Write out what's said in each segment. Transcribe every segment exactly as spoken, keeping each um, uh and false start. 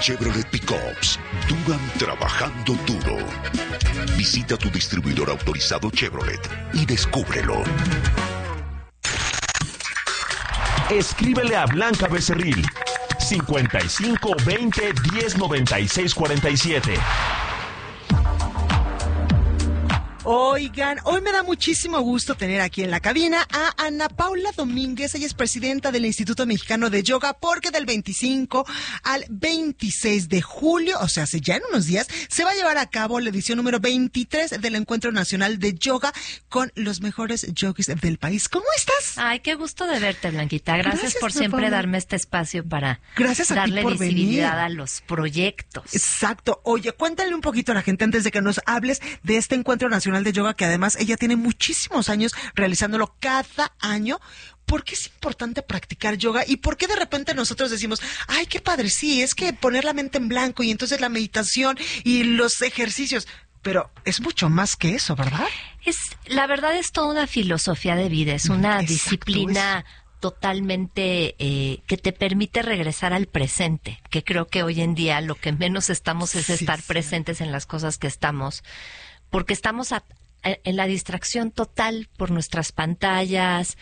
Chevrolet Pickups duran trabajando duro. Visita tu distribuidor autorizado Chevrolet y descúbrelo. Escríbele a Blanca Becerril, cincuenta y cinco veinte diez noventa y seis cuarenta y siete. Oigan, hoy me da muchísimo gusto tener aquí en la cabina a Ana Paula Domínguez. Ella es presidenta del Instituto Mexicano de Yoga, porque del veinticinco al veintiséis de julio, o sea, hace ya en unos días, se va a llevar a cabo la edición número veintitrés del Encuentro Nacional de Yoga con los mejores yogis del país. ¿Cómo estás? Ay, qué gusto de verte, Blanquita. Gracias, Gracias por siempre Paula. darme este espacio para Gracias a darle ti por visibilidad venir. a los proyectos. Exacto. Oye, cuéntale un poquito a la gente antes de que nos hables de este Encuentro Nacional de Yoga, que además ella tiene muchísimos años realizándolo cada año. ¿Por qué es importante practicar yoga y por qué de repente nosotros decimos, ay, qué padre, sí, es que poner la mente en blanco y entonces la meditación y los ejercicios? Pero es mucho más que eso, ¿verdad? Es, la verdad es toda una filosofía de vida, es una Exacto, disciplina eso. totalmente eh, que te permite regresar al presente, que creo que hoy en día lo que menos estamos es Sí, estar sí. presentes en las cosas que estamos, porque estamos a, en la distracción total por nuestras pantallas,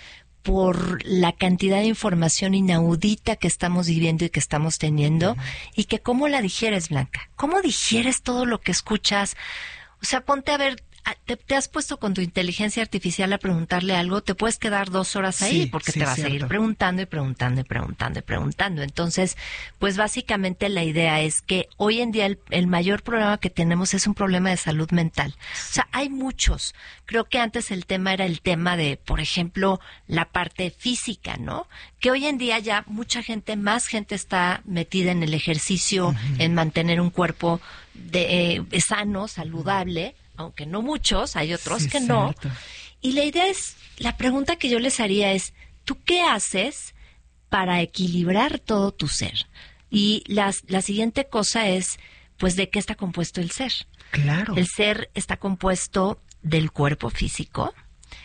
por la cantidad de información inaudita que estamos viviendo y que estamos teniendo, uh-huh. y que cómo la digieres, Blanca, cómo digieres todo lo que escuchas. O sea, ponte a ver, te, te has puesto con tu inteligencia artificial a preguntarle algo, te puedes quedar dos horas ahí, sí, porque sí, te va a seguir preguntando y preguntando y preguntando y preguntando. Entonces, pues básicamente la idea es que hoy en día el, el mayor problema que tenemos es un problema de salud mental. O sea, hay muchos. Creo que antes el tema era el tema de, por ejemplo, la parte física, ¿no? Que hoy en día ya mucha gente, más gente está metida en el ejercicio, uh-huh. en mantener un cuerpo de, eh, sano, saludable, aunque no muchos, hay otros sí, que no. Cierto. Y la idea es, la pregunta que yo les haría es, ¿tú qué haces para equilibrar todo tu ser? Y las, la siguiente cosa es, pues, ¿de qué está compuesto el ser? Claro. El ser está compuesto del cuerpo físico,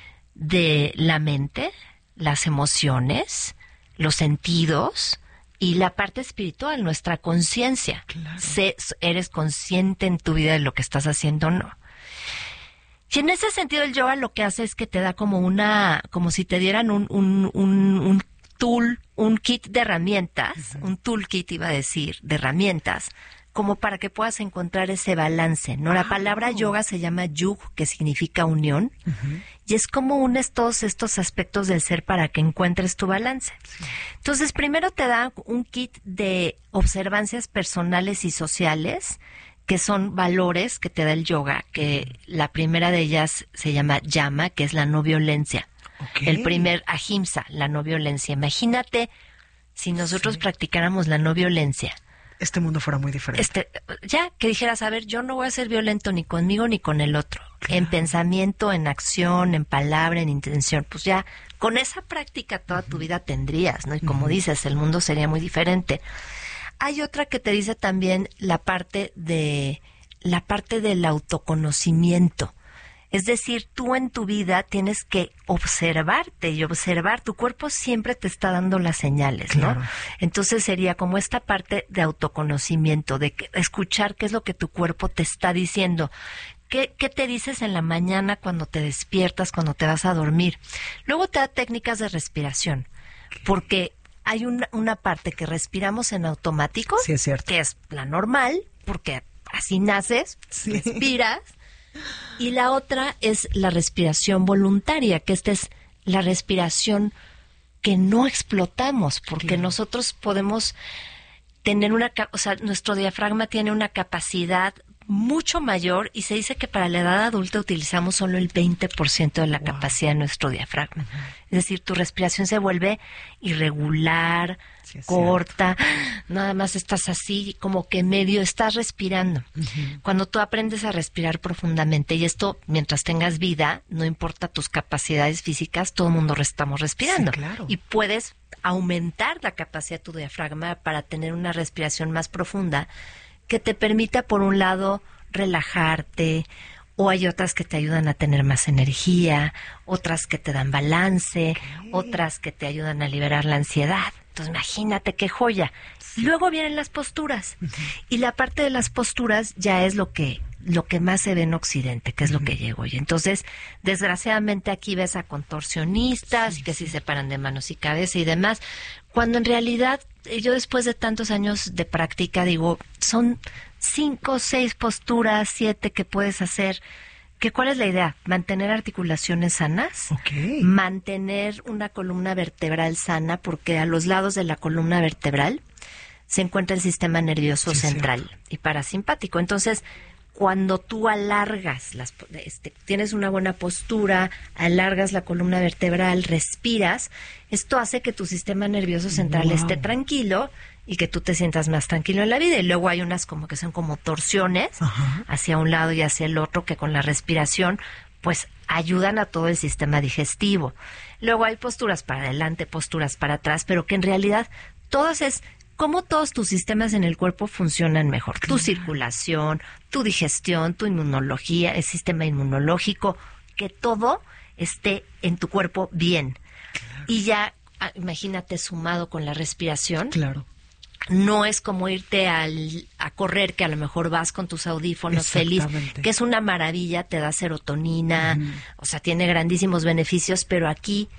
de la mente, las emociones, los sentidos y la parte espiritual, nuestra conciencia. Claro. Se, eres consciente en tu vida de lo que estás haciendo o no. Y en ese sentido el yoga lo que hace es que te da como una, como si te dieran un, un, un, un tool, un kit de herramientas, uh-huh. un toolkit iba a decir, de herramientas, como para que puedas encontrar ese balance, ¿no? La ah, palabra oh. yoga se llama yug, que significa unión, uh-huh. y es como unes todos estos aspectos del ser para que encuentres tu balance. Sí. Entonces, primero te da un kit de observancias personales y sociales, que son valores que te da el yoga, que la primera de ellas se llama yama, que es la no violencia. Okay. El primer ahimsa, la no violencia. Imagínate si nosotros sí. practicáramos la no violencia. Este mundo fuera muy diferente. Este, ya, que dijeras, a ver, yo no voy a ser violento ni conmigo ni con el otro. Claro. En pensamiento, en acción, en palabra, en intención. Pues ya, con esa práctica toda uh-huh. tu vida tendrías, ¿no? Y como uh-huh. dices, el mundo sería muy diferente. Hay otra que te dice también la parte de la parte del autoconocimiento. Es decir, tú en tu vida tienes que observarte y observar. Tu cuerpo siempre te está dando las señales, ¿no? Claro. Entonces sería como esta parte de autoconocimiento, de que, escuchar qué es lo que tu cuerpo te está diciendo. ¿Qué, ¿Qué te dices en la mañana cuando te despiertas, cuando te vas a dormir? Luego te da técnicas de respiración, porque hay una, una parte que respiramos en automático, sí, es cierto. Que es la normal, porque así naces, sí. respiras. Y la otra es la respiración voluntaria, que esta es la respiración que no explotamos, porque claro. nosotros podemos tener una, o sea, nuestro diafragma tiene una capacidad mucho mayor y se dice que para la edad adulta utilizamos solo el veinte por ciento de la wow. capacidad de nuestro diafragma. Uh-huh. Es decir, tu respiración se vuelve irregular, sí, corta, cierto. Nada más estás así, como que medio estás respirando. Uh-huh. Cuando tú aprendes a respirar profundamente, y esto mientras tengas vida, no importa tus capacidades físicas, todo el mundo estamos respirando. Sí, claro. Y puedes aumentar la capacidad de tu diafragma para tener una respiración más profunda, que te permita, por un lado, relajarte, o hay otras que te ayudan a tener más energía, otras que te dan balance, okay. otras que te ayudan a liberar la ansiedad. Entonces, imagínate qué joya. Sí. Luego vienen las posturas. Uh-huh. Y la parte de las posturas ya es lo que lo que más se ve en Occidente, que es uh-huh. lo que llegó. Y entonces, desgraciadamente, aquí ves a contorsionistas sí, que sí se paran de manos y cabeza y demás. Cuando en realidad, yo después de tantos años de práctica, digo, son cinco, seis posturas, siete que puedes hacer. ¿Que ¿Cuál es la idea? Mantener articulaciones sanas, okay. mantener una columna vertebral sana, porque a los lados de la columna vertebral se encuentra el sistema nervioso sí, central cierto. y parasimpático. Entonces, cuando tú alargas, las, este, tienes una buena postura, alargas la columna vertebral, respiras, esto hace que tu sistema nervioso central wow. esté tranquilo y que tú te sientas más tranquilo en la vida. Y luego hay unas como que son como torsiones Ajá. hacia un lado y hacia el otro, que con la respiración pues ayudan a todo el sistema digestivo. Luego hay posturas para adelante, posturas para atrás, pero que en realidad todas es cómo todos tus sistemas en el cuerpo funcionan mejor. Claro. Tu circulación, tu digestión, tu inmunología, el sistema inmunológico, que todo esté en tu cuerpo bien. Claro. Y ya, imagínate, sumado con la respiración. Claro. No es como irte al, a correr, que a lo mejor vas con tus audífonos feliz, que es una maravilla, te da serotonina, uh-huh. o sea, tiene grandísimos beneficios, pero aquí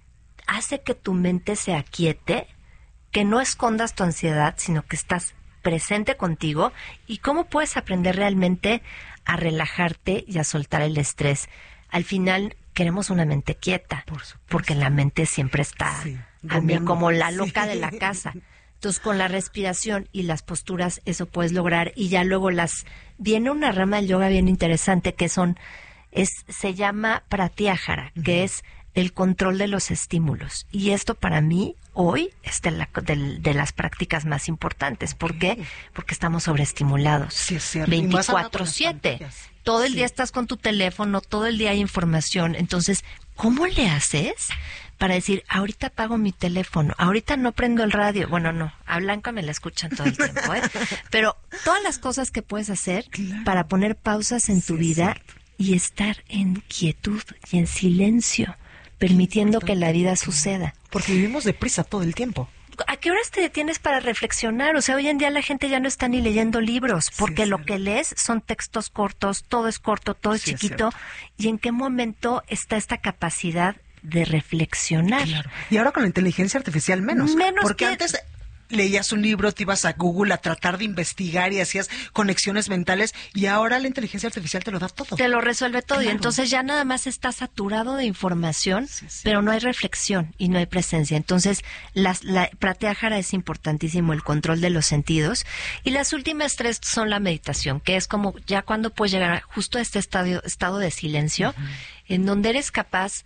hace que tu mente se aquiete, que no escondas tu ansiedad, sino que estás presente contigo. ¿Y cómo puedes aprender realmente a relajarte y a soltar el estrés? Al final queremos una mente quieta, Por porque la mente siempre está sí, a mí como la loca sí. de la casa. Entonces, con la respiración y las posturas, eso puedes lograr. Y ya luego las viene una rama del yoga bien interesante que son, es se llama pratyahara, uh-huh. que es el control de los estímulos. Y esto para mí hoy es de, la, de, de las prácticas más importantes. ¿Por qué? Porque estamos sobreestimulados. Sí, veinticuatro siete. Todo el sí. día estás con tu teléfono, todo el día hay información. Entonces, ¿cómo le haces para decir, ahorita apago mi teléfono, ahorita no prendo el radio? Bueno, no, a Blanca me la escuchan todo el tiempo, ¿eh? Pero todas las cosas que puedes hacer claro. para poner pausas en tu sí, vida y estar en quietud y en silencio, permitiendo que la vida suceda. Porque vivimos deprisa todo el tiempo. ¿A qué horas te detienes para reflexionar? O sea, hoy en día la gente ya no está ni leyendo libros, porque sí, lo que lees son textos cortos, todo es corto, todo es sí, chiquito. Es ¿Y en qué momento está esta capacidad de reflexionar? Claro. Y ahora con la inteligencia artificial menos. Menos porque que... antes leías un libro, te ibas a Google a tratar de investigar y hacías conexiones mentales, y ahora la inteligencia artificial te lo da todo. Te lo resuelve todo, claro. Y entonces ya nada más está saturado de información, sí, sí. pero no hay reflexión y no hay presencia. Entonces, las, la pratyahara es importantísimo, el control de los sentidos. Y las últimas tres son la meditación, que es como ya cuando puedes llegar justo a este estadio, estado de silencio, uh-huh. en donde eres capaz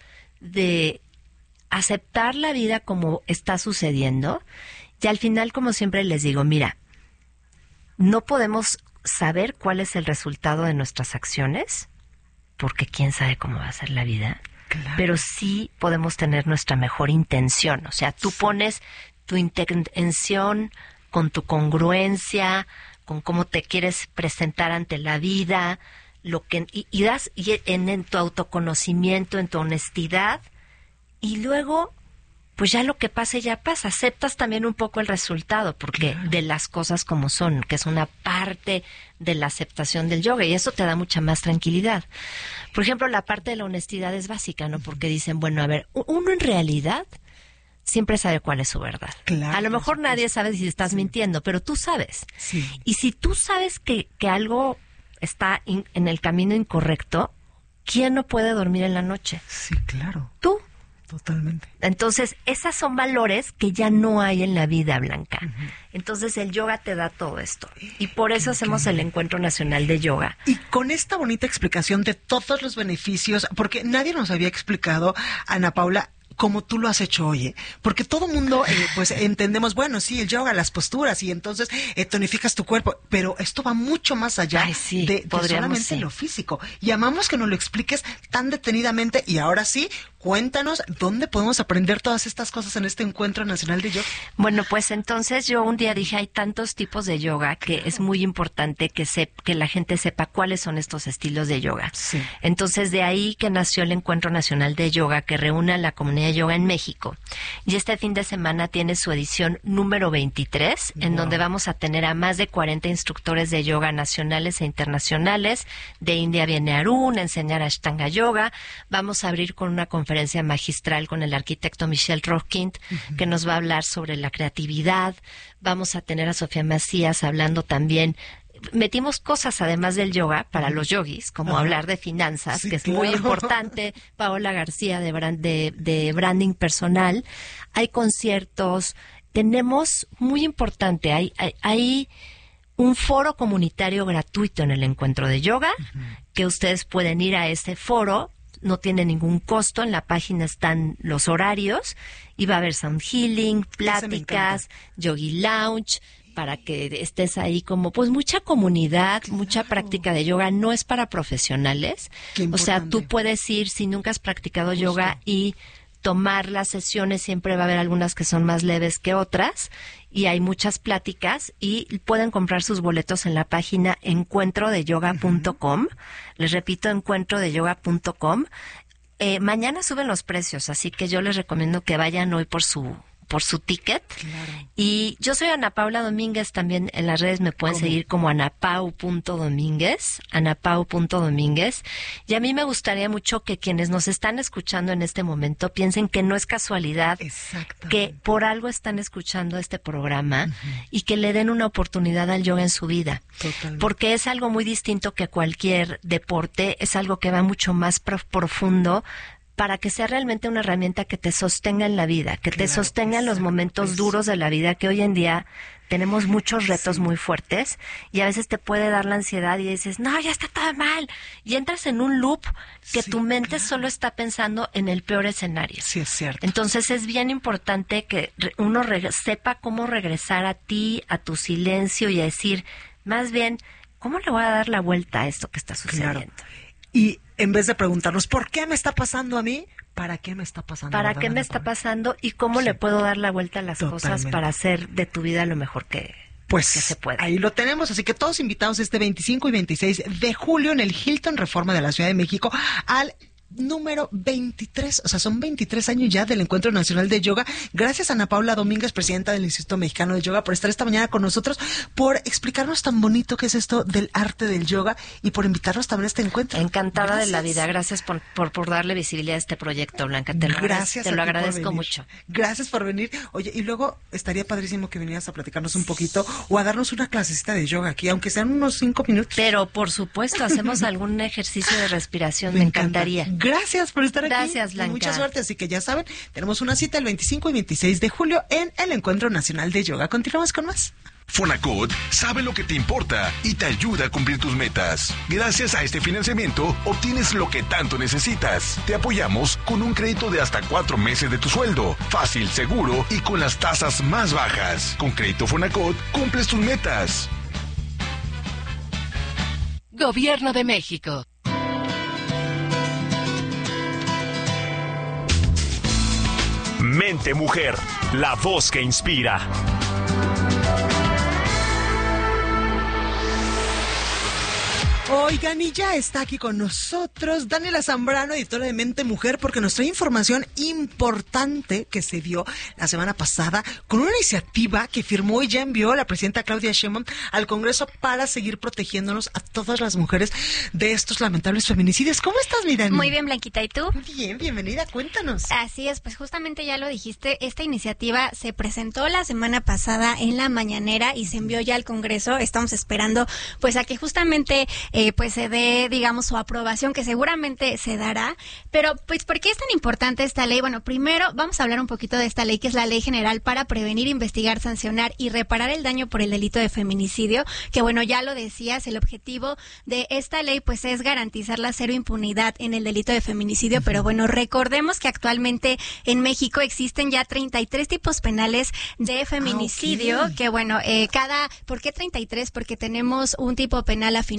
de aceptar la vida como está sucediendo. Y al final, como siempre les digo, mira, no podemos saber cuál es el resultado de nuestras acciones, porque quién sabe cómo va a ser la vida, claro. pero sí podemos tener nuestra mejor intención. O sea, tú sí. pones tu intención con tu congruencia, con cómo te quieres presentar ante la vida, lo que y, y das y en, en tu autoconocimiento, en tu honestidad, y luego pues ya lo que pase ya pasa. Aceptas también un poco el resultado, porque claro. de las cosas como son, que es una parte de la aceptación del yoga, y eso te da mucha más tranquilidad. Por ejemplo, la parte de la honestidad es básica, ¿no? Porque dicen, bueno, a ver, uno en realidad siempre sabe cuál es su verdad. Claro, a lo mejor nadie sabe si estás sí. mintiendo, pero tú sabes. Sí. Y si tú sabes que, que algo está in, en el camino incorrecto, ¿quién no puede dormir en la noche? Sí, claro. Tú. Totalmente. Entonces, esos son valores que ya no hay en la vida, Blanca. Uh-huh. Entonces, el yoga te da todo esto. Y por eso hacemos el Encuentro Nacional de Yoga. Y con esta bonita explicación de todos los beneficios, porque nadie nos había explicado, Ana Paula, como tú lo has hecho hoy, ¿eh? Porque todo mundo, eh, pues entendemos, bueno, sí, el yoga, las posturas, y entonces eh, tonificas tu cuerpo, pero esto va mucho más allá Ay, sí, de, de solamente sí. lo físico. Y amamos que nos lo expliques tan detenidamente, y ahora sí, cuéntanos dónde podemos aprender todas estas cosas en este Encuentro Nacional de Yoga. Bueno, pues entonces yo un día dije, hay tantos tipos de yoga que claro. es muy importante que, se, que la gente sepa cuáles son estos estilos de yoga. Sí. Entonces, de ahí que nació el Encuentro Nacional de Yoga, que reúne a la comunidad de Yoga en México. Y este fin de semana tiene su edición número veintitrés, wow. en donde vamos a tener a más de cuarenta instructores de yoga nacionales e internacionales. De India viene Arun a enseñar Ashtanga Yoga. Vamos a abrir con una conferencia magistral con el arquitecto Michel Roquint, uh-huh. que nos va a hablar sobre la creatividad. Vamos a tener a Sofía Macías hablando también. Metimos cosas además del yoga para los yogis, como Ajá. hablar de finanzas, sí, que es claro. muy importante. Paola García de, brand, de, de branding personal. Hay conciertos. Tenemos, muy importante, hay, hay, hay un foro comunitario gratuito en el encuentro de yoga, uh-huh. que ustedes pueden ir a ese foro. No tiene ningún costo, en la página están los horarios y va a haber sound healing, pláticas, yogi lounge, para que estés ahí como, pues, mucha comunidad, claro. mucha práctica de yoga. No es para profesionales. O sea, tú puedes ir si nunca has practicado Justo. yoga y tomar las sesiones. Siempre va a haber algunas que son más leves que otras y hay muchas pláticas y pueden comprar sus boletos en la página encuentro de yoga punto com. Uh-huh. Les repito, encuentro de yoga punto com. Eh, mañana suben los precios, así que yo les recomiendo que vayan hoy por su por su ticket. Claro. Y yo soy Ana Paula Domínguez, también en las redes me pueden ¿Cómo? seguir como anapau punto domínguez, anapau punto domínguez. Y a mí me gustaría mucho que quienes nos están escuchando en este momento piensen que no es casualidad, que por algo están escuchando este programa uh-huh. y que le den una oportunidad al yoga en su vida. Totalmente. Porque es algo muy distinto que cualquier deporte, es algo que va mucho más prof- profundo, para que sea realmente una herramienta que te sostenga en la vida, que claro, te sostenga en los momentos duros de la vida, que hoy en día tenemos muchos retos sí. muy fuertes y a veces te puede dar la ansiedad y dices, no, ya está todo mal. Y entras en un loop que sí, tu mente claro. solo está pensando en el peor escenario. Sí, es cierto. Entonces es bien importante que uno re- sepa cómo regresar a ti, a tu silencio y a decir, más bien, ¿cómo le voy a dar la vuelta a esto que está sucediendo? Claro. Y en vez de preguntarnos, ¿por qué me está pasando a mí? ¿Para qué me está pasando? ¿Para qué me está pasando? ¿Y cómo sí. le puedo dar la vuelta a las Totalmente. cosas para hacer de tu vida lo mejor que, pues, que se pueda? Ahí lo tenemos, así que todos invitados este veinticinco y veintiséis de julio en el Hilton Reforma de la Ciudad de México al número veintitrés, o sea, son veintitrés años ya del Encuentro Nacional de Yoga. Gracias a Ana Paula Domínguez, presidenta del Instituto Mexicano de Yoga, por estar esta mañana con nosotros, por explicarnos tan bonito que es esto del arte del yoga y por invitarnos también a este encuentro. Encantada gracias. de la vida. Gracias por, por, por darle visibilidad a este proyecto, Blanca. Te lo, gracias te lo agradezco mucho. Gracias por venir. Oye, y luego estaría padrísimo que vinieras a platicarnos un poquito o a darnos una clasecita de yoga aquí, aunque sean unos cinco minutos. Pero, por supuesto, hacemos algún ejercicio de respiración. Me, Me encantaría. Gracias por estar aquí. Gracias, Blanca. Mucha suerte, así que ya saben, tenemos una cita el veinticinco y veintiséis de julio en el Encuentro Nacional de Yoga. Continuamos con más. Fonacot sabe lo que te importa y te ayuda a cumplir tus metas. Gracias a este financiamiento, obtienes lo que tanto necesitas. Te apoyamos con un crédito de hasta cuatro meses de tu sueldo. Fácil, seguro y con las tasas más bajas. Con Crédito Fonacot, cumples tus metas. Gobierno de México. Mente Mujer, la voz que inspira. Oigan, y ya está aquí con nosotros Daniela Zambrano, editora de Mente Mujer, porque nos trae información importante que se dio la semana pasada con una iniciativa que firmó y ya envió la presidenta Claudia Sheinbaum al Congreso para seguir protegiéndonos a todas las mujeres de estos lamentables feminicidios. ¿Cómo estás, mi Dani? Muy bien, Blanquita, ¿y tú? Bien, bienvenida, cuéntanos. Así es, pues justamente ya lo dijiste, esta iniciativa se presentó la semana pasada en la mañanera y se envió ya al Congreso. Estamos esperando pues a que justamente eh, pues se dé, digamos, su aprobación, que seguramente se dará. Pero pues, ¿por qué es tan importante esta ley? Bueno, primero vamos a hablar un poquito de esta ley, que es la Ley General para Prevenir, Investigar, Sancionar y Reparar el Daño por el Delito de Feminicidio, que bueno, ya lo decías, el objetivo de esta ley pues es garantizar la cero impunidad en el delito de feminicidio. Uh-huh. Pero bueno, recordemos que actualmente en México existen ya treinta y tres tipos penales de feminicidio, ah, okay. que bueno, eh, cada, ¿por qué treinta y tres? Porque tenemos un tipo penal a, fin, a nivel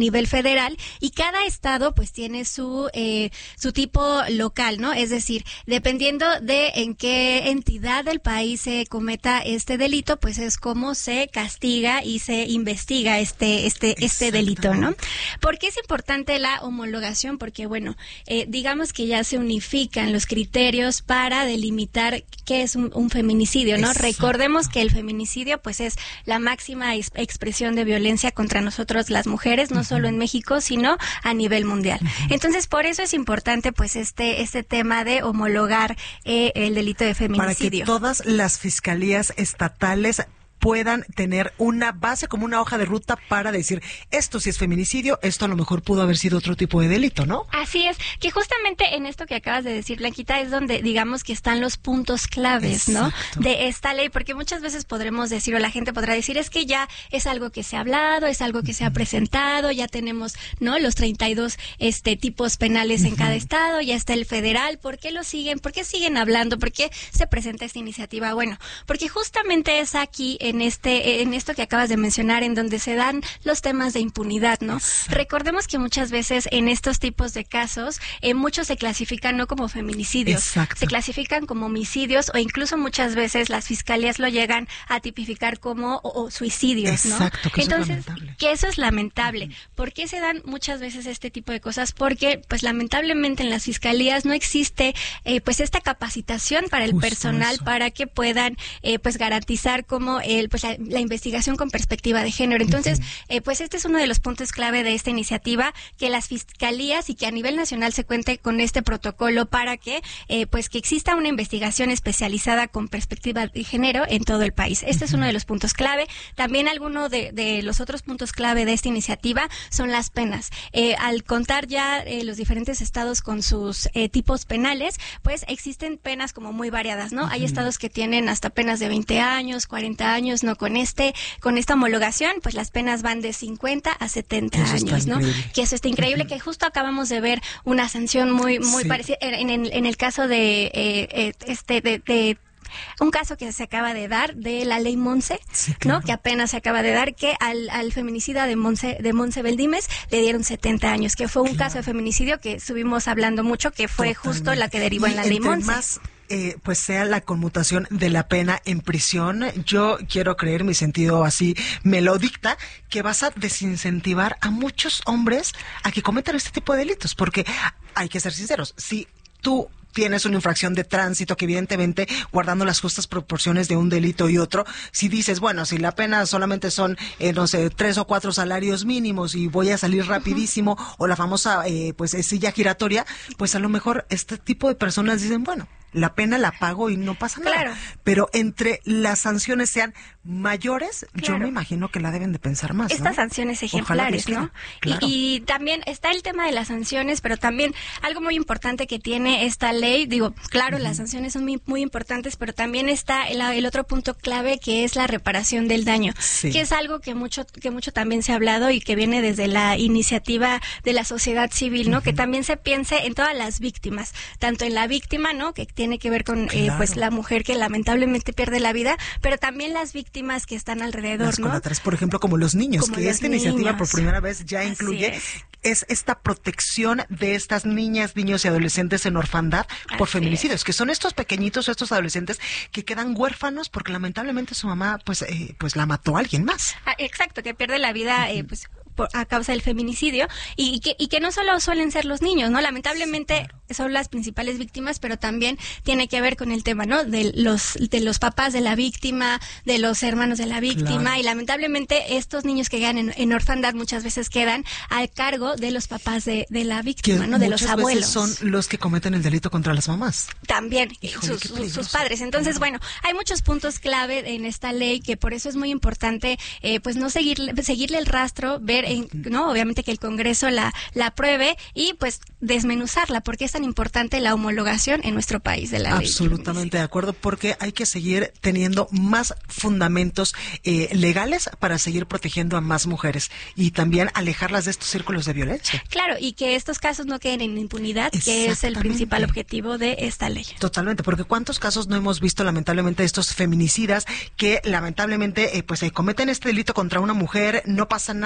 nivel federal, y cada estado pues tiene su eh, su tipo local, ¿no? Es decir, dependiendo de en qué entidad del país se cometa este delito, pues es como se castiga y se investiga este este este delito, ¿no? ¿Por qué es importante la homologación? Porque bueno, eh, digamos que ya se unifican los criterios para delimitar qué es un, un feminicidio, ¿no? Exacto. Recordemos que el feminicidio pues es la máxima ex- expresión de violencia contra nosotros las mujeres, no uh-huh. solo en México, sino a nivel mundial. Uh-huh. Entonces, por eso es importante pues este este tema de homologar eh, el delito de feminicidio. Para que todas las fiscalías estatales puedan tener una base, como una hoja de ruta para decir, esto sí es feminicidio, esto a lo mejor pudo haber sido otro tipo de delito, ¿no? Así es, que justamente en esto que acabas de decir, Blanquita, es donde digamos que están los puntos claves, Exacto. ¿no? De esta ley, porque muchas veces podremos decir, o la gente podrá decir, es que ya es algo que se ha hablado, es algo que se ha presentado, ya tenemos, ¿no? Los treinta y dos este, tipos penales en uh-huh. cada estado, ya está el federal, ¿por qué lo siguen? ¿Por qué siguen hablando? ¿Por qué se presenta esta iniciativa? Bueno, porque justamente es aquí, en este en esto que acabas de mencionar, en donde se dan los temas de impunidad, ¿no? Exacto. Recordemos que muchas veces en estos tipos de casos, eh, muchos se clasifican no como feminicidios, Exacto. se clasifican como homicidios, o incluso muchas veces las fiscalías lo llegan a tipificar como o, o suicidios, ¿no? Exacto, que Entonces, eso es lamentable. que eso es lamentable. Uh-huh. ¿Por qué se dan muchas veces este tipo de cosas? Porque, pues, lamentablemente en las fiscalías no existe, eh, pues, esta capacitación para el Justo personal eso. Para que puedan, eh, pues, garantizar como el, pues, la, la investigación con perspectiva de género. Entonces, uh-huh. eh, pues, este es uno de los puntos clave de esta iniciativa, que las fiscalías y que a nivel nacional se cuente con este protocolo para que, eh, pues, que exista una investigación especializada con perspectiva de género en todo el país. Este uh-huh. es uno de los puntos clave. También alguno de, de los otros puntos clave de esta iniciativa son las penas. Eh, al contar ya eh, los diferentes estados con sus eh, tipos penales, pues existen penas como muy variadas, ¿no? Uh-huh. Hay estados que tienen hasta penas de veinte años, cuarenta años, ¿no? Con este, con esta homologación, pues las penas van de cincuenta a setenta eso años, ¿no? Increíble. Que eso está increíble, uh-huh. que justo acabamos de ver una sanción muy, muy sí. parecida en, en, en el caso de eh, eh, este de, de un caso que se acaba de dar de la ley Monse, sí, claro. ¿no? Que apenas se acaba de dar, que al, al feminicida de Monse, de Monse Beldimes le dieron setenta años, que fue un claro. caso de feminicidio que estuvimos hablando mucho, que fue Totalmente. Justo la que derivó y en la ley Monse. Más Eh, pues sea la conmutación de la pena en prisión, yo quiero creer, mi sentido así me lo dicta, que vas a desincentivar a muchos hombres a que cometan este tipo de delitos, porque hay que ser sinceros, si tú tienes una infracción de tránsito que evidentemente, guardando las justas proporciones de un delito y otro, si dices, bueno, si la pena solamente son, eh, no sé, tres o cuatro salarios mínimos y voy a salir rapidísimo, uh-huh. o la famosa, eh, pues, silla giratoria, pues a lo mejor este tipo de personas dicen, bueno, la pena la pago y no pasa nada. Claro. Pero entre las sanciones sean mayores, claro. yo me imagino que la deben de pensar más, Estas ¿no? sanciones ejemplares, ¿no? Claro. Y, y también está el tema de las sanciones, pero también algo muy importante que tiene esta ley, digo, claro, uh-huh. las sanciones son muy, muy importantes, pero también está el, el otro punto clave, que es la reparación del daño, sí. que es algo que mucho que mucho también se ha hablado y que viene desde la iniciativa de la sociedad civil, ¿no? Uh-huh. Que también se piense en todas las víctimas, tanto en la víctima, ¿no? Que tiene que ver con claro. eh, pues la mujer que lamentablemente pierde la vida, pero también las víctimas que están alrededor, las ¿no? Colaterales, por ejemplo, como los niños, como que los esta niños. Iniciativa por primera vez ya Así incluye es. es esta protección de estas niñas, niños y adolescentes en orfandad por Así feminicidios, es. que son estos pequeñitos, estos adolescentes que quedan huérfanos porque lamentablemente su mamá pues eh, pues la mató a alguien más. Ah, exacto, que pierde la vida uh-huh. eh, pues a causa del feminicidio, y, y, que, y que no solo suelen ser los niños, ¿no? Lamentablemente sí, claro. son las principales víctimas, pero también tiene que ver con el tema, ¿no? De los de los papás de la víctima, de los hermanos de la víctima, claro. y lamentablemente estos niños que quedan en, en orfandad muchas veces quedan al cargo de los papás de, de la víctima, que ¿no? De los muchas abuelos. Veces son los que cometen el delito contra las mamás. También, Híjole, sus, sus padres. Entonces, claro. bueno, hay muchos puntos clave en esta ley, que por eso es muy importante, eh, pues no seguirle, seguirle el rastro, ver, en, ¿no? Obviamente que el Congreso la, la apruebe y pues desmenuzarla, porque es tan importante la homologación en nuestro país de la ley. Absolutamente de acuerdo, porque hay que seguir teniendo más fundamentos eh, legales para seguir protegiendo a más mujeres y también alejarlas de estos círculos de violencia. Claro, y que estos casos no queden en impunidad, que es el principal objetivo de esta ley. Totalmente, porque cuántos casos no hemos visto lamentablemente de estos feminicidas que lamentablemente eh, pues eh, cometen este delito contra una mujer, no pasa nada, nadie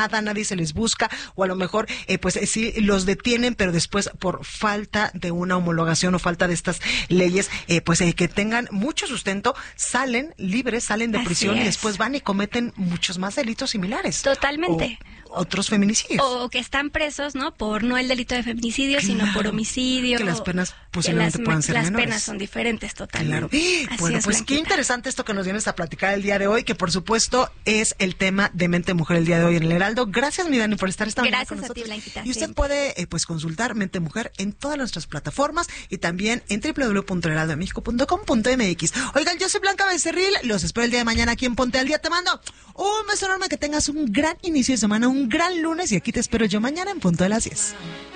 nadie se les busca, o a lo mejor eh, pues eh, sí los detienen, pero después por falta de una homologación o falta de estas leyes, eh, pues eh, que tengan mucho sustento, salen libres, salen de Así prisión es. y después van y cometen muchos más delitos similares. Totalmente. O otros feminicidios. O que están presos, ¿no? Por no el delito de feminicidio, claro, sino por homicidio. Que las penas posiblemente las, puedan ser las menores. penas son diferentes totalmente. Claro. Así Bueno, es, pues Blanquita. qué interesante esto que nos vienes a platicar el día de hoy, que por supuesto es el tema de Mente Mujer el día de hoy en el Heraldo. Gracias, mi Dani, por estar esta mañana con Gracias a ti, nosotros. Blanquita, Y usted siempre. puede eh, pues consultar Mente Mujer en todas nuestras plataformas y también en doble u doble u doble u punto heraldo de méxico punto com punto m x. Oigan, yo soy Blanca Becerril, los espero el día de mañana aquí en Ponte al Día. Te mando un beso enorme, que tengas un gran inicio de semana, un gran lunes, y aquí te espero yo mañana en punto de las diez.